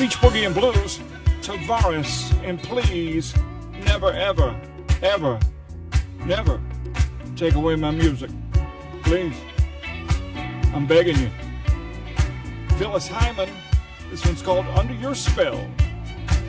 Beach Boogie and Blues, Tavares, and please, never, ever, ever, never take away my music. Please. I'm begging you. Phyllis Hyman, this one's called Under Your Spell.